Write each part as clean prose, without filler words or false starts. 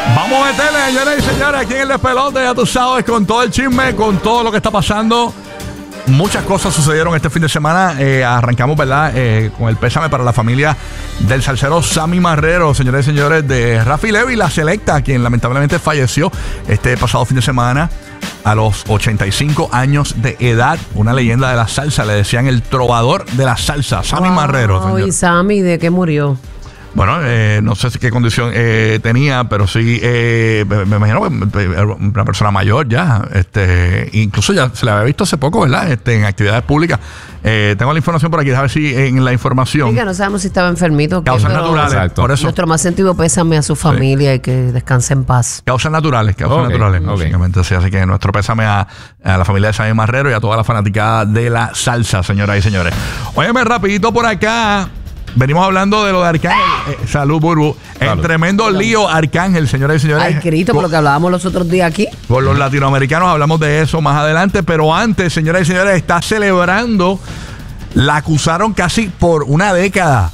Vamos a meterle, señoras y señores, aquí en el despelote, ya tú sabes, con todo el chisme, con todo lo que está pasando. Muchas cosas sucedieron este fin de semana. Arrancamos, ¿verdad? Con el pésame para la familia del salsero Sammy Marrero, señores y señores, de Rafi Levy, la selecta, quien lamentablemente falleció este pasado fin de semana a los 85 años de edad. Una leyenda de la salsa, le decían el trovador de la salsa, Sammy Marrero. ¿Y Sammy de qué murió? Bueno, no sé qué condición tenía, pero sí, me imagino que era una persona mayor ya. Incluso ya se le había visto hace poco, ¿verdad? En actividades públicas. Tengo la información por aquí, a ver si en la información. Sí, que no sabemos si estaba enfermito. Causas naturales. Exacto. Por eso. Nuestro más sentido pésame a su familia y que descanse en paz. Causas naturales, básicamente. Sí, así que nuestro pésame a la familia de Sammy Marrero y a toda la fanaticada de la salsa, señoras y señores. Óyeme, rapidito por acá. Venimos hablando de lo de Arcángel. Salud, Burbu. El tremendo lío Arcángel, señoras y señores. Ay, Cristo, por lo que hablábamos los otros días aquí. Con los latinoamericanos hablamos de eso más adelante. Pero antes, señoras y señores, está celebrando. La acusaron casi por una década.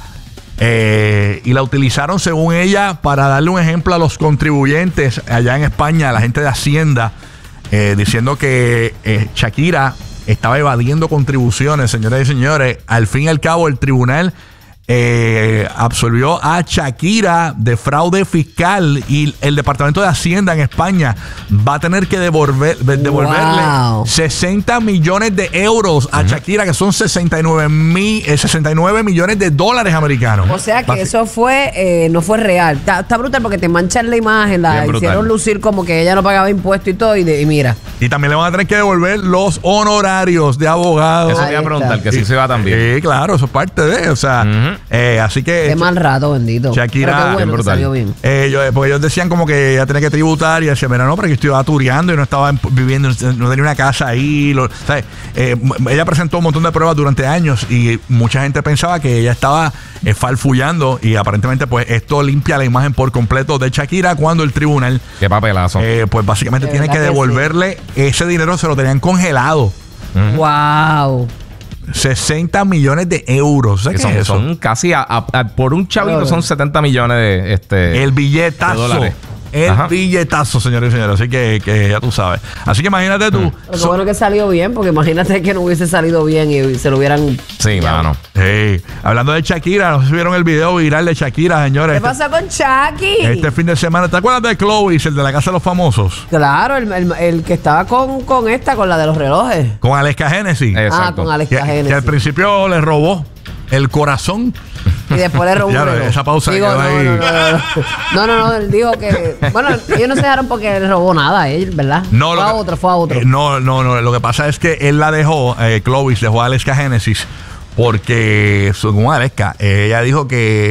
Y la utilizaron, según ella, para darle un ejemplo a los contribuyentes allá en España, a la gente de Hacienda, diciendo que Shakira estaba evadiendo contribuciones, señoras y señores. Al fin y al cabo, el tribunal absolvió a Shakira de fraude fiscal y el Departamento de Hacienda en España va a tener que devolverle 60 millones de euros a Shakira, que son 69 millones de dólares americanos. O sea que eso fue no fue real. Está brutal porque te manchan la imagen, la hicieron lucir como que ella no pagaba impuestos y todo, y mira. Y también le van a tener que devolver los honorarios de abogados. Eso te iba a preguntar, que sí se va también. Sí, claro, eso es parte de, o sea, así que qué mal rato, bendito. Shakira, pero qué bueno que salió bien. Porque ellos decían como que ella tenía que tributar y decía, mira, no, pero que estudiaba tureando y no estaba viviendo, no tenía una casa ahí. Ella presentó un montón de pruebas durante años y mucha gente pensaba que ella estaba farfullando y aparentemente pues esto limpia la imagen por completo de Shakira cuando el tribunal, qué papelazo, pues básicamente tiene que devolverle ese dinero, se lo tenían congelado. Wow. 60 millones de euros. ¿Sabes qué es eso? Son casi por un chavito son 70 millones de el billetazo. De dólares. Billetazo, señores y señores. Así que ya tú sabes. Así que imagínate tú. Pero qué bueno que salió bien, porque imagínate que no hubiese salido bien y se lo hubieran. Sí, mano. Hey, hablando de Shakira, no sé si vieron el video viral de Shakira, señores. ¿Qué pasa con Shaki? Este fin de semana, ¿te acuerdas de Chloe, el de la Casa de los Famosos? Claro, el que estaba con la de los relojes. Con Aleska Genesis. Con Aleska Genesis. Que al principio le robó el corazón. Y después le robó un reloj. Esa pausa digo, ahí. No, él dijo que... Bueno, ellos no se dejaron porque le robó nada, ¿verdad? No, fue a otro. No, lo que pasa es que él la dejó, Chloe dejó a Aleska Genesis porque, según Aleska, ella dijo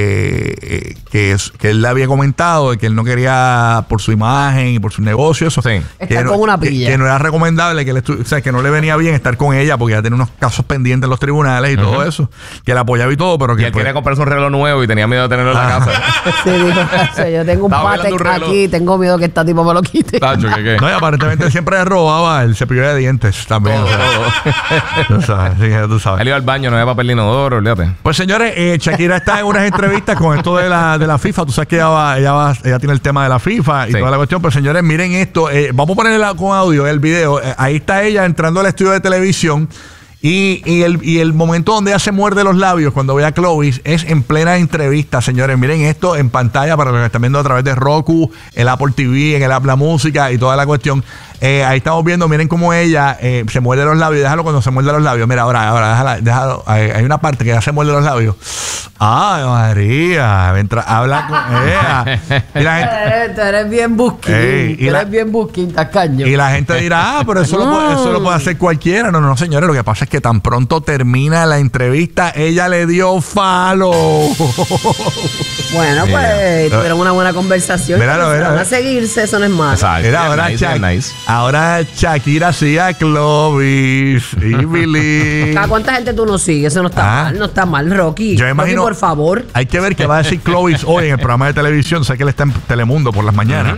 que él le había comentado que él no quería, por su imagen y por su negocio, eso, estar con una pilla. Que no era recomendable, que no le venía bien estar con ella porque ya tenía unos casos pendientes en los tribunales y todo eso, que la apoyaba y todo, pero que él quería comprarse un reloj nuevo y tenía miedo de tenerlo en la casa. Sí, dijo, yo tengo un Patek aquí, tengo miedo que esta tipo me lo quite. Tacho, ¿qué? No, y aparentemente siempre le robaba el cepillo de dientes también. Tú sabes. Él iba al baño, no había papel inodoro, olvídate. Pues señores, Shakira está en unas entrevistas con esto de la FIFA. Tú sabes que ella tiene el tema de la FIFA y toda la cuestión. Pero señores, miren esto. Vamos a ponerle con audio el video. Ahí está ella entrando al estudio de televisión. Y el momento donde ella se muerde los labios cuando ve a Chloe es en plena entrevista, señores. Miren esto en pantalla para los que están viendo a través de Roku, el Apple TV, en el App La Música y toda la cuestión. Ahí estamos viendo, miren cómo ella se muerde los labios. Déjalo cuando se muerde los labios. Mira, ahora déjalo. Hay una parte que ella se muerde los labios. ¡Ay, María! Mientras habla con ella. Y la gente, tú eres bien busquín. Eres bien busquín, tacaño. Y la gente dirá, pero eso lo puede hacer cualquiera. No, señores. Lo que pasa es que tan pronto termina la entrevista, ella le dio follow. Bueno, pues tuvieron una buena conversación. Van a seguirse, eso no es malo. Ahora Shakira sigue a Clovis y Billy. ¿A cuánta gente tú no sigues? Eso no está mal, no está mal, Rocky. Yo imagino, Rocky, por favor. Hay que ver qué va a decir Clovis hoy en el programa de televisión. Sé que él está en Telemundo por las mañanas.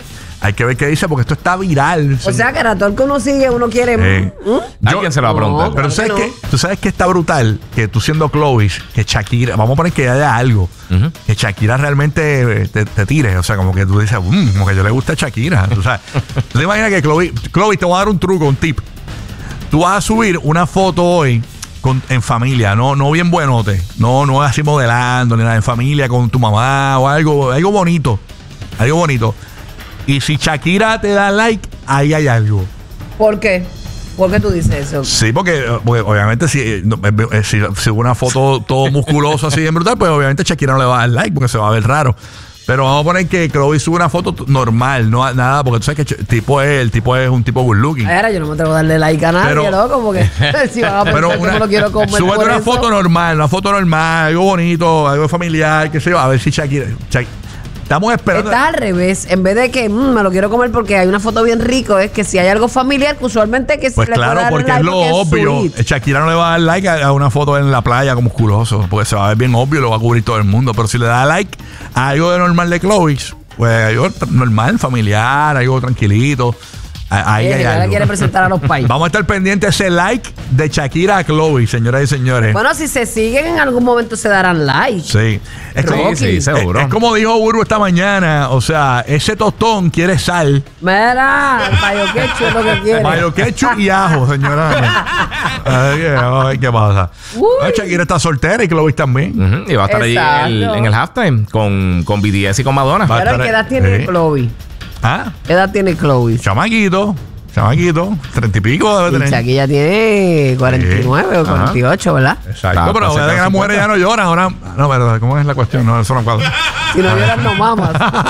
Hay que ver qué dice porque esto está viral. O sea que a todo el que uno sigue, uno quiere. Alguien se lo va a preguntar. Pero tú sabes que está brutal que tú siendo Clovis, que Shakira, vamos a poner que haya algo, que Shakira realmente te tire. O sea, como que tú dices, como que yo le gusta a Shakira. Tú sabes. ¿Tú te imaginas que Clovis, te voy a dar un truco, un tip? Tú vas a subir una foto hoy en familia, no bien buenote, no así modelando, ni nada, en familia con tu mamá o algo bonito. Algo bonito. Y si Shakira te da like, ahí hay algo. ¿Por qué? ¿Por qué tú dices eso? Sí, porque obviamente si hubo una foto todo musculoso así bien brutal, pues obviamente Shakira no le va a dar like porque se va a ver raro. Pero vamos a poner que Clovis sube una foto normal, no nada, porque tú sabes que el tipo es un tipo good looking. Ahora yo no me atrevo a darle like a nadie, loco, porque si van a pensar que me lo quiero comer. Súbete una foto normal, algo bonito, algo familiar, qué sé yo, a ver si Shakira. Estamos esperando. Está al revés. En vez de que me lo quiero comer porque hay una foto bien rico, es que si hay algo familiar, usualmente que pues le claro, porque like es lo obvio. Shakira no le va a dar like a una foto en la playa con musculoso, porque se va a ver bien obvio, lo va a cubrir todo el mundo. Pero si le da like a algo de normal de Clovis, pues algo normal, familiar, algo tranquilito. Ahí hay algo. Quiere presentar a los países. Vamos a estar pendientes de ese like de Shakira a Clovis, señoras y señores. Bueno, si se siguen, en algún momento se darán like. Sí. Sí, seguro. Es como dijo Burbu esta mañana. O sea, ese tostón quiere sal. Mira, mayo ketchup es lo que quiere. Mayo ketchup y ajo, señora. Ay, ¿qué pasa? Shakira está soltera y Clovis también. Y va a estar ahí en el halftime con BTS y con Madonna. Pero ¿qué edad tiene Clovis? ¿Ah? ¿Qué edad tiene Clovis? Chamaquito, 30 y pico debe tener. Shakira tiene 49 o 48, ¿verdad? Exacto, pero voy a que las mujeres ya no lloran. Ahora, no, pero ¿cómo es la cuestión? No, eso no cuadra. Si no lloran, no mamas.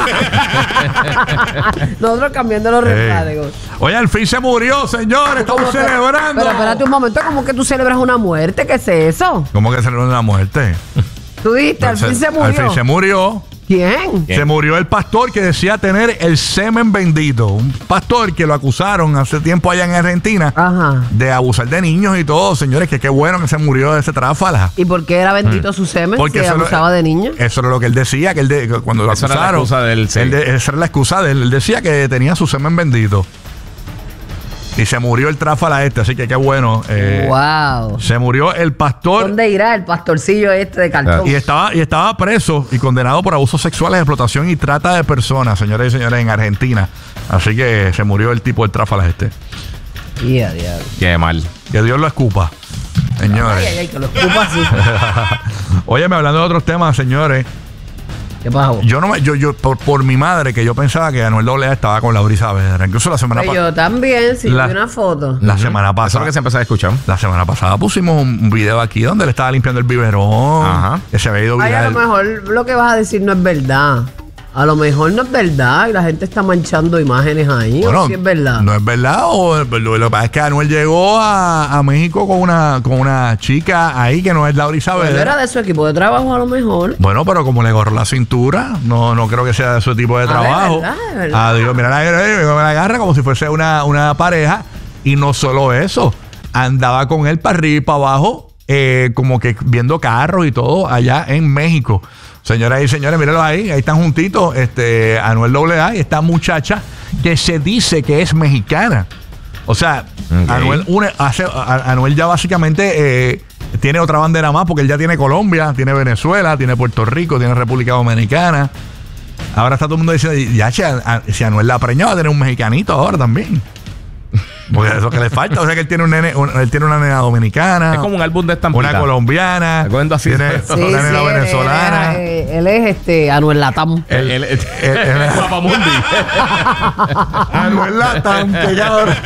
Nosotros cambiando los refrán. Oye, al fin se murió, señores. Estamos celebrando. Pero espérate un momento, ¿cómo que tú celebras una muerte? ¿Qué es eso? ¿Cómo que celebras una muerte? Tú dijiste, al fin se murió. Al fin se murió. ¿Quién? Se murió el pastor que decía tener el semen bendito. Un pastor que lo acusaron hace tiempo allá en Argentina de abusar de niños y todo. Señores, que qué bueno que se murió de ese tráfala. ¿Y por qué era bendito su semen? Porque si abusaba de niños. Eso era lo que él decía, que cuando lo acusaron. Era la excusa de él, sí. Esa era la excusa de él. Él decía que tenía su semen bendito. Y se murió el tráfala así que qué bueno. Wow. Se murió el pastor. ¿Dónde irá el pastorcillo de cartón? Y estaba preso y condenado por abusos sexuales, explotación y trata de personas, señores y señores, en Argentina. Así que se murió el tipo del tráfala Diablo. Qué mal. Que Dios lo escupa, señores. Ay, que lo escupa así. Óyeme, hablando de otros temas, señores. ¿Qué pasó? Yo por mi madre, que yo pensaba que Anuel AA estaba con Laura Saavedra. Incluso la semana pasada. Yo también, vi una foto. La semana pasada. Eso es lo que se empezó a escuchar. La semana pasada pusimos un video aquí donde le estaba limpiando el biberón. Que se había ido viral. A lo mejor lo que vas a decir no es verdad. A lo mejor no es verdad y la gente está manchando imágenes ahí. Bueno, ¿o si es verdad? No es verdad. Lo que pasa es que Anuel llegó a México con una chica ahí que no es Laura Saavedra. Bueno, era de su equipo de trabajo a lo mejor. Bueno, pero como le agarró la cintura, no creo que sea de su tipo de trabajo. De verdad. Adiós, mira, me la agarra como si fuese una pareja. Y no solo eso, andaba con él para arriba y para abajo, como que viendo carros y todo allá en México. Señoras y señores, mírenlo ahí están juntitos, Anuel AA y esta muchacha que se dice que es mexicana. O sea, Anuel ya básicamente tiene otra bandera más, porque él ya tiene Colombia, tiene Venezuela, tiene Puerto Rico, tiene República Dominicana. Ahora está todo el mundo diciendo, ya si Anuel la preñó va a tener un mexicanito ahora también. Porque eso que le falta. O sea que él tiene él tiene una nena dominicana. Es como un álbum de estampita. Una colombiana. Tiene una nena venezolana. Él es Anuel Latam. Él Papamundi. Anuel Latam, que ya ahora.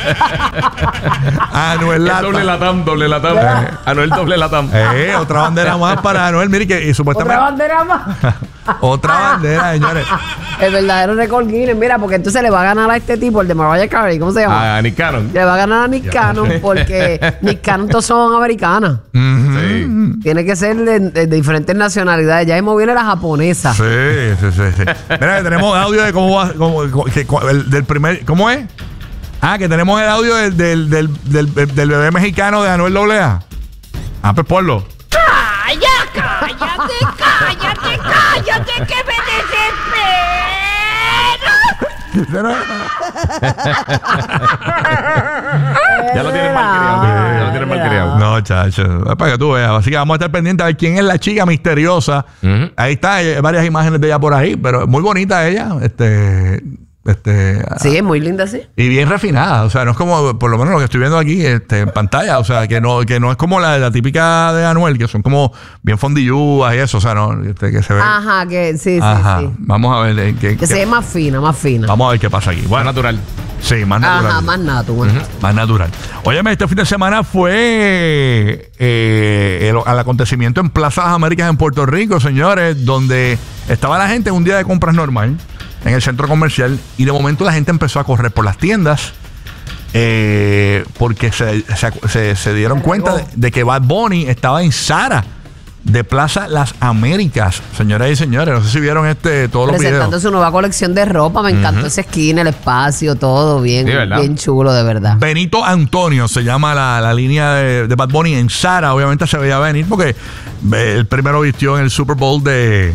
Anuel Latam. Doble Latam. Anuel doble Latam. Otra bandera más para Anuel. Mire que supuestamente. Otra bandera más. Otra bandera, señores. El verdadero récord Guinness. Mira, porque entonces le va a ganar a este tipo, el de Mariah Carey. ¿Cómo se llama? A Nick Cannon. Le va a ganar a Nick Cannon porque Nick Cannon todos son americanas. Sí. Tiene que ser de diferentes nacionalidades. Ya hemos visto la japonesa. Sí. Mira, tenemos audio de cómo va. Del primer. ¿Cómo es? Que tenemos el audio del bebé mexicano de Anuel AA. Pues ponlo. ¡Cállate, que me desespero! Ya lo tienen mal criado. Ya lo tienen mal criado. No, chacho. Para que tú veas. Así que vamos a estar pendientes a ver quién es la chica misteriosa. Ahí está, hay varias imágenes de ella por ahí, pero muy bonita ella. Sí, es muy linda, sí. Y bien refinada. O sea, no es como, por lo menos lo que estoy viendo aquí en pantalla. O sea, que no es como la típica de Anuel, que son como bien fondillúas y eso. O sea, no, que se ve. Ajá, que sí. Vamos a ver. Que se ve más fina, más fina. Vamos a ver qué pasa aquí. Bueno, natural. Sí, más natural. Ajá, más natural. Más natural. Óyeme, este fin de semana fue el acontecimiento en Plaza Las Américas en Puerto Rico, señores, donde estaba la gente en un día de compras normal en el centro comercial y de momento la gente empezó a correr por las tiendas porque se dieron cuenta de que Bad Bunny estaba en Zara de Plaza Las Américas, señoras y señores. No sé si vieron todos los videos. Presentando su nueva colección de ropa. Me encantó esa esquina, el espacio, todo bien, sí, bien chulo, de verdad. Benito Antonio se llama la línea de Bad Bunny en Zara. Obviamente se veía venir porque el primero vistió en el Super Bowl de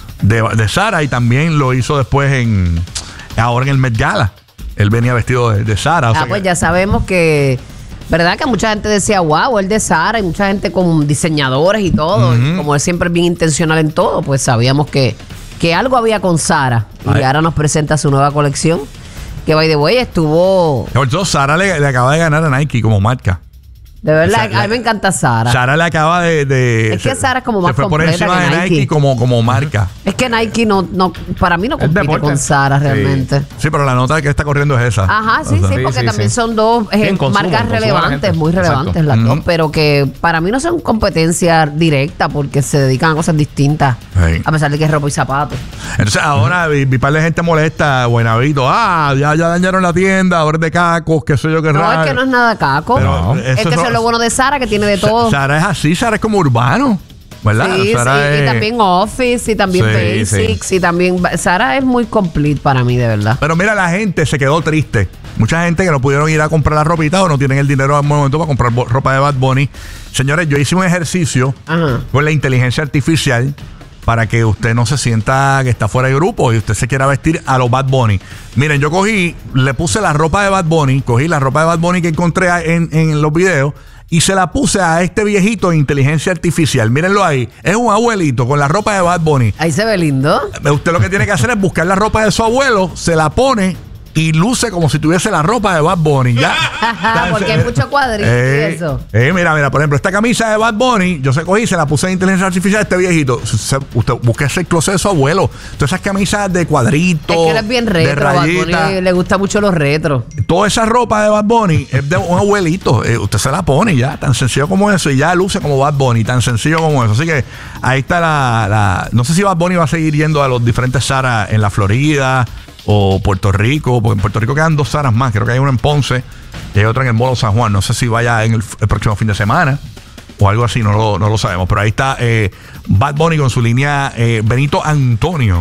Zara y también lo hizo después ahora en el Met Gala. Él venía vestido de Zara. O sea pues ya sabemos que, ¿verdad? Que mucha gente decía, wow, él de Zara, y mucha gente con diseñadores y todo. Y como él siempre es bien intencional en todo, pues sabíamos que algo había con Zara. Y ahora nos presenta su nueva colección. Que by the way estuvo. Zara le acaba de ganar a Nike como marca. De verdad, a mí me encanta Zara. Zara le acaba de es que Zara es como más completa. Se fue por encima de Nike como marca. Es que Nike no para mí no compite con Zara realmente. Sí, pero la nota que está corriendo es esa. Ajá, porque también son dos marcas relevantes, muy relevantes las dos, pero que para mí no son competencia directa porque se dedican a cosas distintas, a pesar de que es ropa y zapatos. Entonces ahora vi par de gente molesta, Buenavito, ya dañaron la tienda, ahora es de cacos, qué sé yo qué raro. No, es que no es nada caco. Es que eso es lo bueno de Zara, que tiene de todo. Zara es así, Zara es como urbano, ¿verdad? Sí, y también Office, y también Basics, y también Zara es muy complete para mí, de verdad. Pero mira, la gente se quedó triste. Mucha gente que no pudieron ir a comprar la ropita o no tienen el dinero al momento para comprar ropa de Bad Bunny. Señores, yo hice un ejercicio con la inteligencia artificial para que usted no se sienta que está fuera de grupo y usted se quiera vestir a los Bad Bunny. Miren, yo le puse la ropa de Bad Bunny, cogí la ropa de Bad Bunny que encontré en los videos y se la puse a este viejito de inteligencia artificial. Mírenlo ahí. Es un abuelito con la ropa de Bad Bunny. Ahí se ve lindo. Usted lo que tiene que hacer es buscar la ropa de su abuelo, se la pone y luce como si tuviese la ropa de Bad Bunny. Ya. Porque hay mucho cuadrito y eso. Mira, por ejemplo, esta camisa de Bad Bunny, yo cogí y se la puse en inteligencia artificial a este viejito. Usted busque ese closet de su abuelo. Todas esas camisas de cuadritos. Es que él es bien retro. Bad Bunny le gusta mucho los retros. Toda esa ropa de Bad Bunny es de un abuelito. Usted se la pone ya, tan sencillo como eso. Y ya luce como Bad Bunny, tan sencillo como eso. Así que ahí está no sé si Bad Bunny va a seguir yendo a los diferentes Zara en la Florida o Puerto Rico, porque en Puerto Rico quedan 2 Zaras más. Creo que hay uno en Ponce y hay otro en el Molo San Juan. No sé si vaya en el próximo fin de semana o algo así, no lo sabemos. Pero ahí está Bad Bunny con su línea Benito Antonio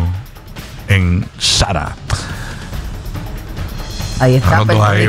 en Zara. Ahí está.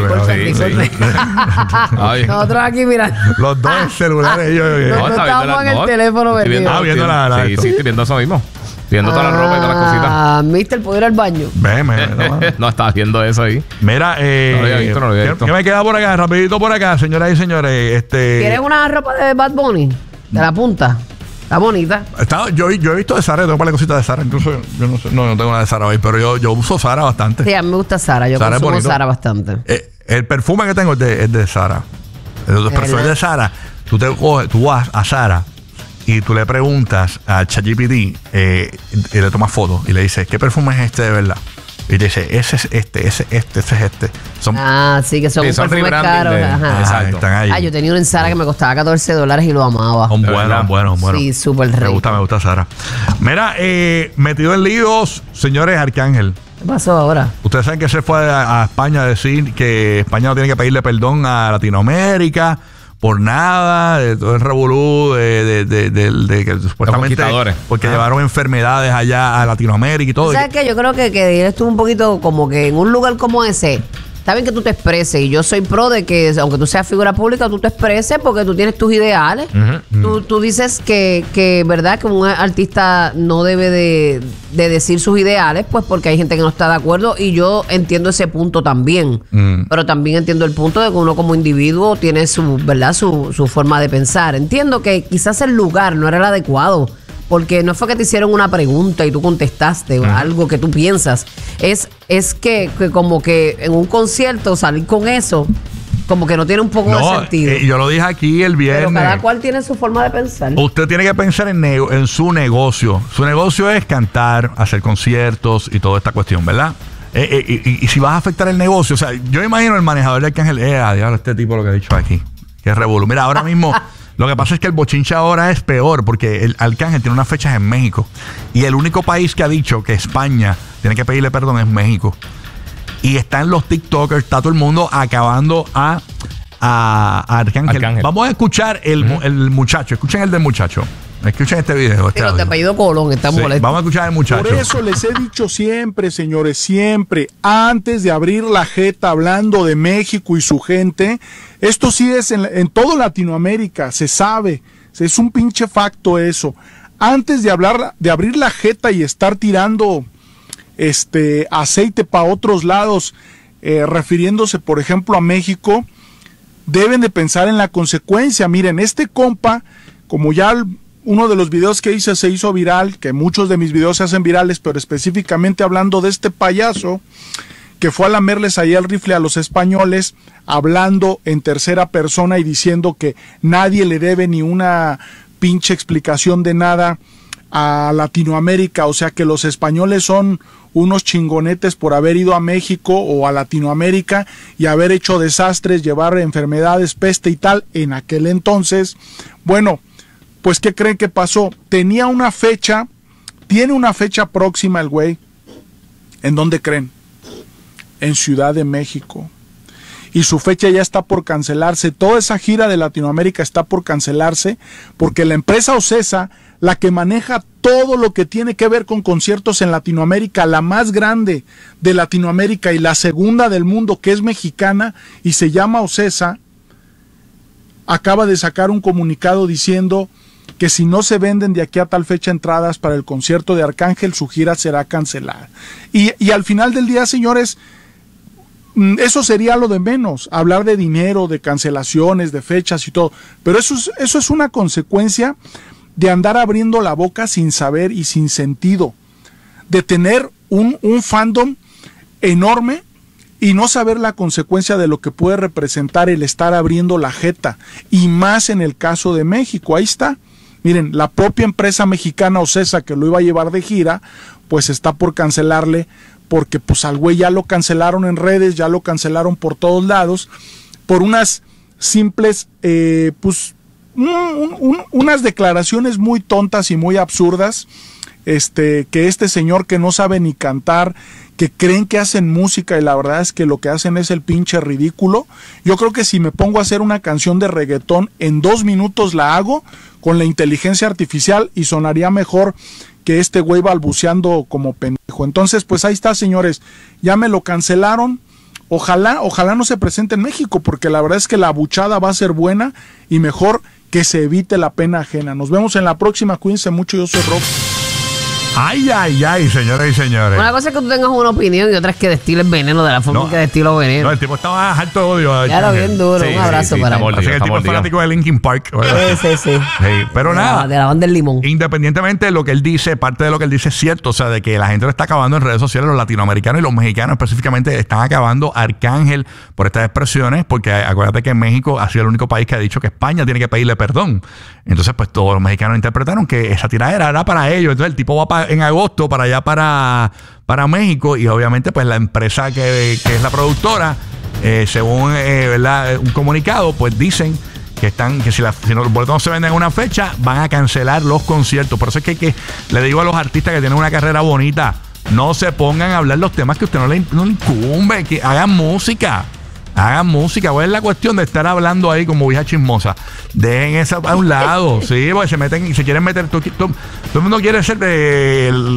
Nosotros aquí, mira. Los dos celulares. Nosotros estábamos en el teléfono viendo Sí, estoy viendo eso mismo. Viendo toda la ropa y todas las cositas. Mister, ¿puedo ir al baño? No, estaba viendo eso ahí. Mira, no lo había visto. ¿Qué me queda por acá? Rapidito por acá, señoras y señores. ¿Quieres una ropa de Bad Bunny? De la punta. Está bonita. Yo he visto de Zara, tengo un par de cositas de Zara. Incluso yo no tengo nada de Zara hoy, pero yo uso Zara bastante. Sí, a mí me gusta Zara. Yo consumo Zara bastante. El perfume que tengo es de Zara. El perfume de Zara. Tú vas a Zara y tú le preguntas a ChatGPT y le tomas fotos y le dices, ¿qué perfume es este de verdad? Y te dice, ese es este. Sí, que son perfumes caros. Exacto. Están ahí. Yo tenía uno en Zara que me costaba $14 y lo amaba. Son buenos. Sí, súper rico. Me gusta Zara. Mira, metido en líos, señores, Arcángel. ¿Qué pasó ahora? Ustedes saben que se fue a España a decir que España no tiene que pedirle perdón a Latinoamérica por nada, de todo el revolú de que supuestamente porque llevaron enfermedades allá a Latinoamérica y todo. ¿Sabes qué? Yo creo que él estuvo un poquito como que en un lugar como ese está bien que tú te expreses, y yo soy pro de que, aunque tú seas figura pública, tú te expreses porque tú tienes tus ideales. Tú dices que, ¿verdad? Que un artista no debe de decir sus ideales, pues porque hay gente que no está de acuerdo, y yo entiendo ese punto también. Pero también entiendo el punto de que uno como individuo tiene su, ¿verdad? Su forma de pensar. Entiendo que quizás el lugar no era el adecuado, porque no fue que te hicieron una pregunta y tú contestaste algo que tú piensas. Es que como que en un concierto salir con eso, como que no tiene un poco de sentido. Yo lo dije aquí el viernes. Pero cada cual tiene su forma de pensar. Usted tiene que pensar en su negocio. Su negocio es cantar, hacer conciertos y toda esta cuestión, ¿verdad? Y si vas a afectar el negocio, o sea, yo imagino el manejador de Arcángel, diablo, este tipo lo que ha dicho aquí. Qué revolú. Mira, ahora mismo... Lo que pasa es que el bochinche ahora es peor porque el Arcángel tiene unas fechas en México. Y el único país que ha dicho que España tiene que pedirle perdón es México. Y están los TikTokers, está todo el mundo acabando a Arcángel. Vamos a escuchar el muchacho. Escuchen el del muchacho. Escuchen este video. Pero de apellido Colón, está molesto. Vamos a escuchar al muchacho. Por eso les he dicho siempre, señores, siempre, antes de abrir la jeta hablando de México y su gente, esto sí es en toda Latinoamérica, se sabe, es un pinche facto eso. Antes de abrir la jeta y estar tirando aceite para otros lados, refiriéndose, por ejemplo, a México, deben de pensar en la consecuencia. Miren, este compa, como ya uno de los videos que hice se hizo viral, que muchos de mis videos se hacen virales, pero específicamente hablando de este payaso que fue a lamerles ahí el rifle a los españoles, hablando en tercera persona y diciendo que nadie le debe ni una pinche explicación de nada a Latinoamérica, o sea que los españoles son unos chingonetes por haber ido a México o a Latinoamérica y haber hecho desastres, llevar enfermedades, peste y tal en aquel entonces. Bueno, pues ¿qué creen que pasó? Tiene una fecha próxima el güey. ¿En dónde creen? En Ciudad de México. Y su fecha ya está por cancelarse. Toda esa gira de Latinoamérica está por cancelarse porque la empresa Ocesa, la que maneja todo lo que tiene que ver con conciertos en Latinoamérica, la más grande de Latinoamérica y la segunda del mundo, que es mexicana y se llama Ocesa, acaba de sacar un comunicado diciendo que si no se venden de aquí a tal fecha entradas para el concierto de Arcángel, su gira será cancelada. Y al final del día, señores, eso sería lo de menos, hablar de dinero, de cancelaciones, de fechas y todo, pero eso es una consecuencia de andar abriendo la boca sin saber y sin sentido, de tener un fandom enorme y no saber la consecuencia de lo que puede representar el estar abriendo la jeta, y más en el caso de México. Ahí está. Miren, la propia empresa mexicana Ocesa, que lo iba a llevar de gira, pues está por cancelarle, porque pues al güey ya lo cancelaron en redes, ya lo cancelaron por todos lados, por unas simples, unas declaraciones muy tontas y muy absurdas, que este señor que no sabe ni cantar, que creen que hacen música y la verdad es que lo que hacen es el pinche ridículo. Yo creo que si me pongo a hacer una canción de reggaetón, en 2 minutos la hago con la inteligencia artificial y sonaría mejor que este güey balbuceando como pendejo. Entonces, pues ahí está, señores, ya me lo cancelaron. Ojalá no se presente en México, porque la verdad es que la abuchada va a ser buena y mejor que se evite la pena ajena. Nos vemos en la próxima, cuídense mucho, yo soy Rob. Ay, señoras y señores. Una cosa es que tú tengas una opinión y otra es que destiles veneno de la forma que destilo veneno. No, el tipo estaba harto de odio. Ya lo bien duro, un abrazo para él. Así que el tipo es fanático de Linkin Park. Sí. Pero nada. De la banda del limón. Independientemente de lo que él dice, parte de lo que él dice es cierto. O sea, de que la gente lo está acabando en redes sociales, los latinoamericanos y los mexicanos específicamente están acabando a Arcángel por estas expresiones, porque acuérdate que México ha sido el único país que ha dicho que España tiene que pedirle perdón. Entonces, pues todos los mexicanos interpretaron que esa tiradera era para ellos. Entonces el tipo va en agosto para allá para México, y obviamente pues la empresa que es la productora, según ¿verdad? Un comunicado, pues dicen que si los boletos no se venden en una fecha, van a cancelar los conciertos. Por eso es que le digo a los artistas que tienen una carrera bonita, no se pongan a hablar los temas que a usted no le incumbe, que hagan música. ¿Cuál es la cuestión de estar hablando ahí como vieja chismosa? Dejen eso a un lado, sí, porque se quieren meter. Todo el mundo quiere ser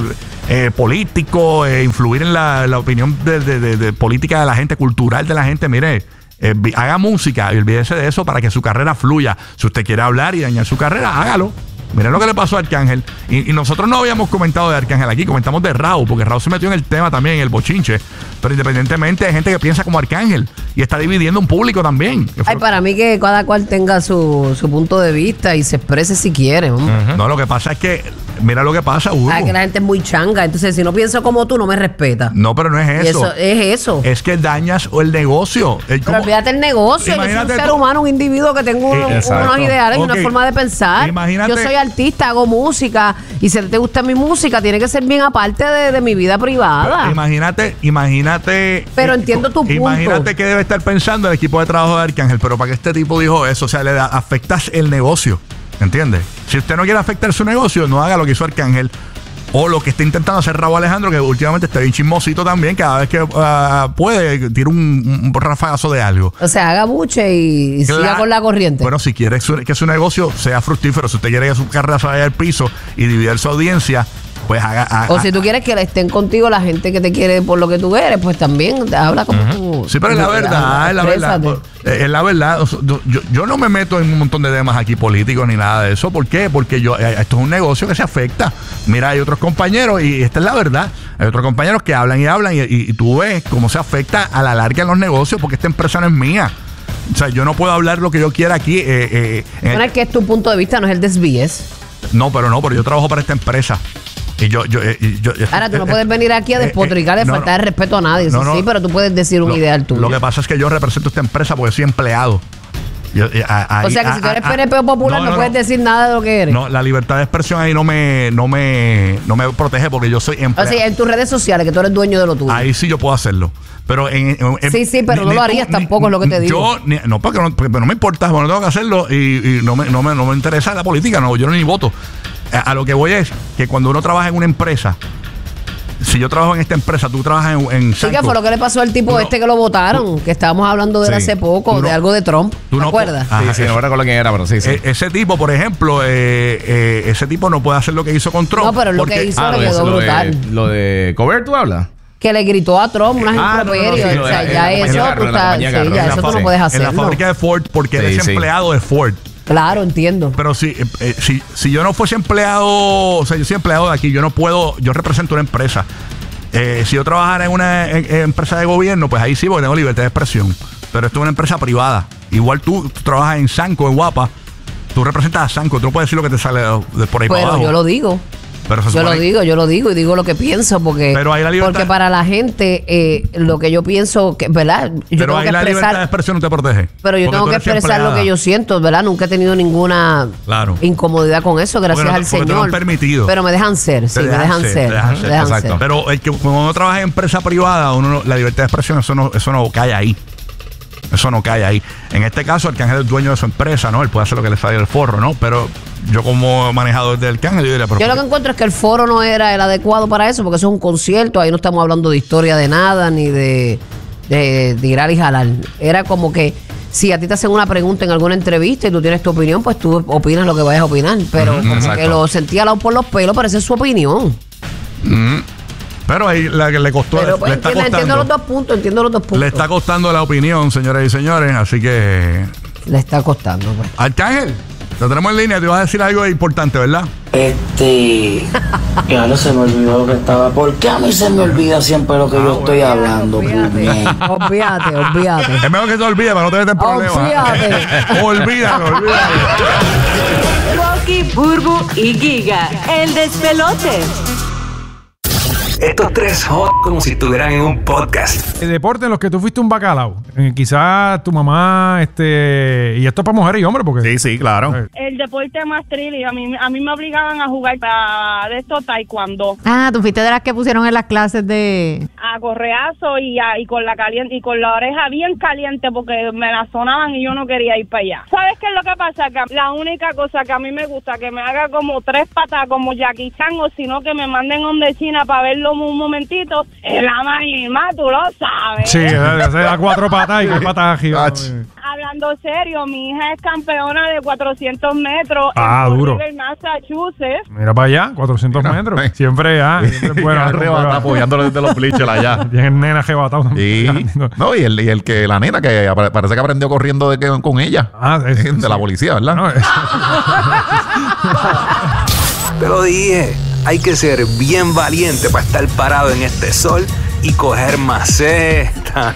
político, influir en la opinión de política de la gente, cultural de la gente, mire, haga música y olvídese de eso para que su carrera fluya. Si usted quiere hablar y dañar su carrera, hágalo. Miren lo que le pasó a Arcángel. Y nosotros no habíamos comentado de Arcángel aquí, comentamos de Raúl, porque Raúl se metió en el tema también, en el bochinche. Pero independientemente hay gente que piensa como Arcángel y está dividiendo un público también. Ay, para mí que cada cual tenga su punto de vista y se exprese si quiere. No, lo que pasa es que, mira lo que pasa, Hugo. Que la gente es muy changa, entonces si no pienso como tú, no me respeta. No, pero no es eso. Es eso. Es que dañas el negocio. Pero olvídate el negocio. Yo soy un ser humano, un individuo que tengo unos ideales y una forma de pensar. Yo soy artista, hago música y si te gusta mi música, tiene que ser bien aparte de mi vida privada. Pero imagínate. Pero entiendo tu punto. Imagínate que debe estar pensando el equipo de trabajo de Arcángel, pero para que este tipo dijo eso, o sea, le afectas el negocio. ¿Entiendes? Si usted no quiere afectar su negocio, no haga lo que hizo Arcángel o lo que está intentando hacer Raúl Alejandro, que últimamente está bien chismosito también. Cada vez que puede, tira un rafagazo de algo. O sea, haga buche y siga con la corriente. Bueno, si quiere que su negocio sea fructífero, si usted quiere que su carrera se vaya al piso y dividir su audiencia, pues haga. O si tú quieres que estén contigo la gente que te quiere por lo que tú eres, pues también habla como tú. Sí, pero es la verdad, es la verdad. Es la verdad. Yo no me meto en un montón de temas aquí políticos ni nada de eso. ¿Por qué? Porque esto es un negocio que se afecta. Mira, hay otros compañeros, y esta es la verdad. Hay otros compañeros que hablan y tú ves cómo se afecta a la larga en los negocios, porque esta empresa no es mía. O sea, yo no puedo hablar lo que yo quiera aquí. Bueno, es que es tu punto de vista, no es el desvíes. No, pero yo trabajo para esta empresa. Y yo ahora tú no puedes venir aquí a despotricar de faltar de respeto a nadie. Sí, pero tú puedes decir un ideal tuyo. Lo que pasa es que yo represento esta empresa porque soy empleado. O sea que si tú eres PNP o popular no puedes decir nada de lo que eres. No, la libertad de expresión ahí no me protege porque yo soy empleado. O sea, en tus redes sociales, que tú eres dueño de lo tuyo. Ahí sí yo puedo hacerlo. Pero sí, pero no lo harías tampoco, es lo que te digo. Porque no me importa, no tengo que hacerlo y no me interesa la política, yo ni voto. A lo que voy es que cuando uno trabaja en una empresa, si yo trabajo en esta empresa, tú trabajas en sí, que fue lo que le pasó al tipo que lo votaron, que estábamos hablando de él hace poco, de algo de Trump. ¿Te acuerdas? Sí, no recuerdo quién era, pero sí. Ese tipo, por ejemplo, ese tipo no puede hacer lo que hizo con Trump. No, pero lo que hizo le quedó brutal. Lo de Cover, ¿tú hablas? Que le gritó a Trump unas improperios. O sea, ya eso tú no puedes hacerlo. En la fábrica de Ford, porque él es empleado de Ford. Claro, entiendo. Pero si yo no fuese empleado, o sea, yo soy empleado de aquí, yo represento una empresa. Si yo trabajara en una empresa de gobierno, pues ahí sí, porque tengo libertad de expresión. Pero esto es una empresa privada. Igual tú trabajas en Sanco, en Guapa, tú representas a Sanco, tú no puedes decir lo que te sale por ahí para abajo. Pero yo lo digo. Yo lo digo y digo lo que pienso porque para la gente lo que yo pienso, ¿verdad? Pero ahí la libertad de expresión no te protege. Pero yo tengo que expresar lo que yo siento, ¿verdad? Nunca he tenido ninguna incomodidad con eso, gracias al Señor. Te lo han permitido. Pero me dejan ser, me dejan ser. Exacto. Pero cuando uno trabaja en empresa privada, la libertad de expresión, eso no cae ahí. Eso no cae ahí. En este caso, Arcángel es dueño de su empresa, ¿no? Él puede hacer lo que le sale del forro, ¿no? Pero yo como manejador del Arcángel, yo diría... Yo lo que encuentro es que el foro no era el adecuado para eso, porque eso es un concierto, ahí no estamos hablando de historia de nada, ni de tirar y jalar. Era como que si a ti te hacen una pregunta en alguna entrevista y tú tienes tu opinión, pues tú opinas lo que vayas a opinar. Pero que lo sentía al lado por los pelos, pero esa es su opinión. Pero ahí le costó. Pero pues, entiendo los dos puntos. Le está costando la opinión, señoras y señores, así que... Le está costando, pues. Arcángel, lo tenemos en línea, te ibas a decir algo importante, ¿verdad? Ya no se me olvidó lo que estaba. ¿Por qué a mí se me olvida siempre lo que yo estoy hablando? Olvídate. Es mejor que se olvide para no te metas en problemas. Olvídalo. Rocky, Burbu y Giga, el despelote. Estos tres como si estuvieran en un podcast. El deporte en los que tú fuiste un bacalao. Quizás tu mamá, y esto es para mujeres y hombres, porque... Sí, claro. El deporte más thrilling, a mí me obligaban a jugar de esto taekwondo. Ah, tú fuiste de las que pusieron en las clases de... A correazo y con la caliente y con la oreja bien caliente porque me la sonaban y yo no quería ir para allá. ¿Sabes qué es lo que pasa? Que la única cosa que a mí me gusta que me haga como 3 patas como Jackie Chan o sino que me manden donde China para verlo un momentito, es la más, tú lo sabes. Sí, hace a 4 patas y 3 patas arriba. Hablando hablando serio, mi hija es campeona de 400 metros duro. en Massachusetts. Mira para allá, 400 metros. Siempre es bueno. Apoyándole desde los bleachers allá. Tienen nena arrebatado también. No, y el que la nena que parece que aprendió corriendo con ella. De la policía, ¿verdad? No, Te lo dije, hay que ser bien valiente para estar parado en este sol y coger maceta.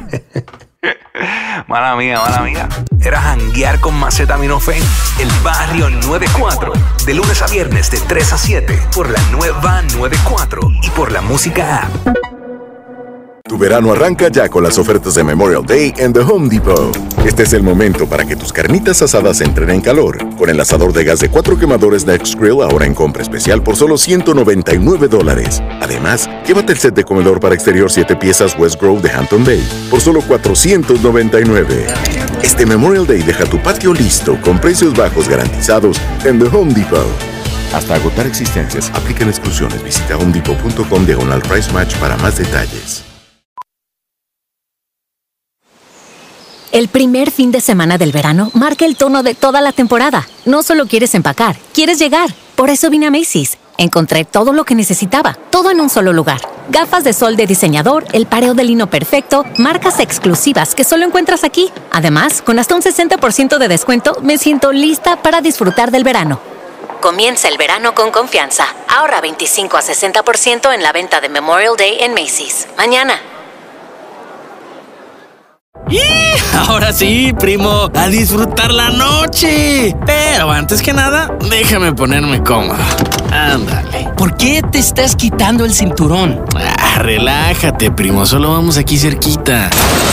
Mala mía. Era janguear con Macetaminofen, el barrio 94. De lunes a viernes de 3 a 7 por la nueva 94 y por la música app. Tu verano arranca ya con las ofertas de Memorial Day en The Home Depot. Este es el momento para que tus carnitas asadas entren en calor. Con el asador de gas de 4 quemadores Next Grill ahora en compra especial por solo $199. Además, llévate el set de comedor para exterior 7 piezas West Grove de Hampton Bay por solo $499. Este Memorial Day deja tu patio listo con precios bajos garantizados en The Home Depot. Hasta agotar existencias, aplican exclusiones. Visita homedepot.com/price match para más detalles. El primer fin de semana del verano marca el tono de toda la temporada. No solo quieres empacar, quieres llegar. Por eso vine a Macy's. Encontré todo lo que necesitaba, todo en un solo lugar. Gafas de sol de diseñador, el pareo de lino perfecto, marcas exclusivas que solo encuentras aquí. Además, con hasta un 60% de descuento, me siento lista para disfrutar del verano. Comienza el verano con confianza. Ahorra 25 a 60% en la venta de Memorial Day en Macy's. Mañana. ¡Y! Ahora sí, primo, a disfrutar la noche. Pero antes que nada, déjame ponerme cómodo. Ándale. ¿Por qué te estás quitando el cinturón? Relájate, primo, solo vamos aquí cerquita.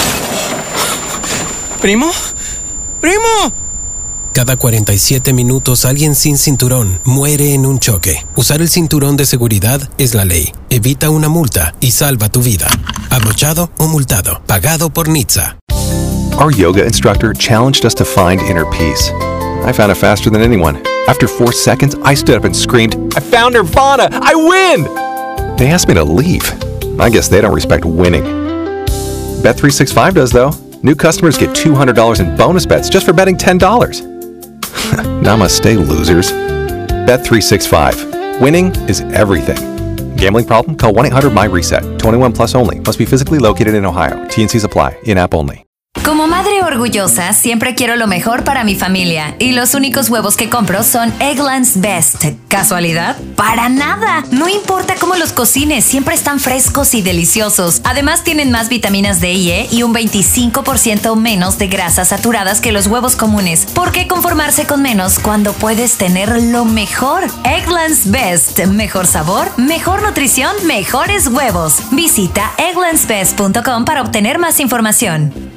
¿Primo? ¡Primo! Cada 47 minutos alguien sin cinturón muere en un choque. Usar el cinturón de seguridad es la ley. Evita una multa y salva tu vida. Abrochado o multado. Pagado por NHTSA. Our yoga instructor challenged us to find inner peace. I found it faster than anyone. After 4 seconds, I stood up and screamed, "I found Nirvana! I win!" They asked me to leave. I guess they don't respect winning. Bet365 does, though. New customers get $200 in bonus bets just for betting $10. Namaste, losers. Bet365. Winning is everything. Gambling problem? Call 1-800-MY-RESET. 21 plus only. Must be physically located in Ohio. T&Cs apply. In-app only. Como madre orgullosa, siempre quiero lo mejor para mi familia. Y los únicos huevos que compro son Eggland's Best. ¿Casualidad? ¡Para nada! No importa cómo los cocines, siempre están frescos y deliciosos. Además, tienen más vitaminas D y E y un 25% menos de grasas saturadas que los huevos comunes. ¿Por qué conformarse con menos cuando puedes tener lo mejor? Eggland's Best. Mejor sabor, mejor nutrición, mejores huevos. Visita egglandsbest.com para obtener más información.